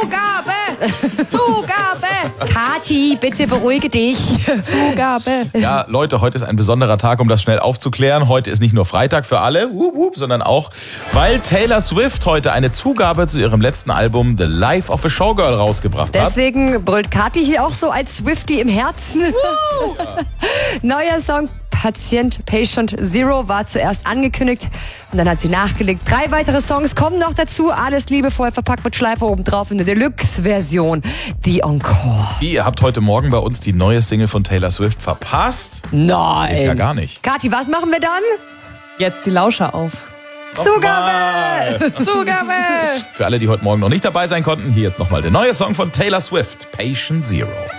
Zugabe! Kathi, bitte beruhige dich. Zugabe. Ja, Leute, heute ist ein besonderer Tag, um das schnell aufzuklären. Heute ist nicht nur Freitag für alle, sondern auch, weil Taylor Swift heute eine Zugabe zu ihrem letzten Album The Life of a Showgirl rausgebracht hat. Deswegen brüllt Kathi hier auch so als Swiftie im Herzen. Neuer Song Patient Zero war zuerst angekündigt und dann hat sie nachgelegt. 3 weitere Songs kommen noch dazu. Alles liebevoll verpackt mit Schleife obendrauf in der Deluxe-Version. Die Encore. Ihr habt heute Morgen bei uns die neue Single von Taylor Swift verpasst? Nein. Geht ja gar nicht. Kathi, was machen wir dann? Jetzt die Lauscher auf. Zugabe! Zugabe! Für alle, die heute Morgen noch nicht dabei sein konnten, hier jetzt nochmal der neue Song von Taylor Swift, Patient Zero.